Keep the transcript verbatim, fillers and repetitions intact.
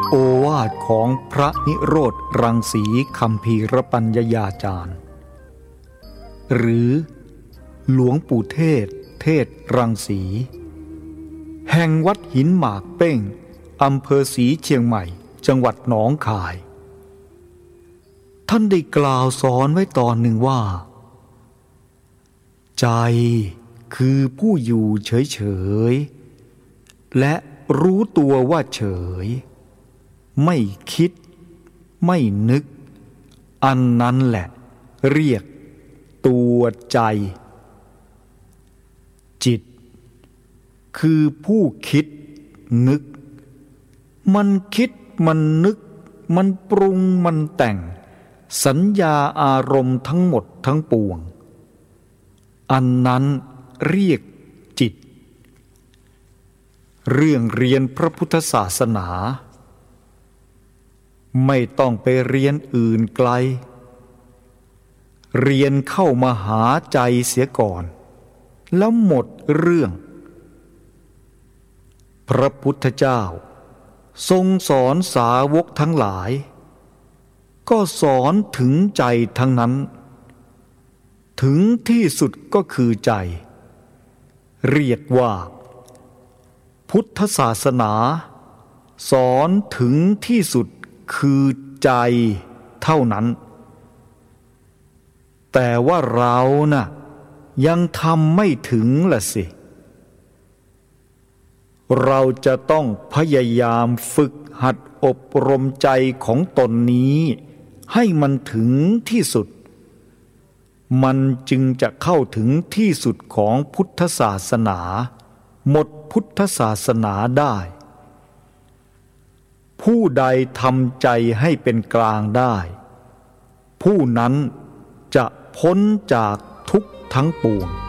โอวาทของพระนิโรธรังสีคัมภีรปัญญยาจารย์หรือหลวงปู่เทศเทศรังสีแห่งวัดหินหมากเป้งอำเภอศรีเชียงใหม่จังหวัดหนองคายท่านได้กล่าวสอนไว้ตอนหนึ่งว่าใจคือผู้อยู่เฉยๆและรู้ตัวว่าเฉยไม่คิดไม่นึกอันนั้นแหละเรียกตัวใจจิตคือผู้คิดนึกมันคิดมันนึกมันปรุงมันแต่งสัญญาอารมณ์ทั้งหมดทั้งปวงอันนั้นเรียกจิตเรื่องเรียนพระพุทธศาสนาไม่ต้องไปเรียนอื่นไกลเรียนเข้ามาหาใจเสียก่อนแล้วหมดเรื่องพระพุทธเจ้าทรงสอนสาวกทั้งหลายก็สอนถึงใจทั้งนั้นถึงที่สุดก็คือใจเรียกว่าพุทธศาสนาสอนถึงที่สุดคือใจเท่านั้นแต่ว่าเราน่ะยังทำไม่ถึงล่ะสิเราจะต้องพยายามฝึกหัดอบรมใจของตนนี้ให้มันถึงที่สุดมันจึงจะเข้าถึงที่สุดของพุทธศาสนาหมดพุทธศาสนาได้ผู้ใดทำใจให้เป็นกลางได้ผู้นั้นจะพ้นจากทุกข์ทั้งปวง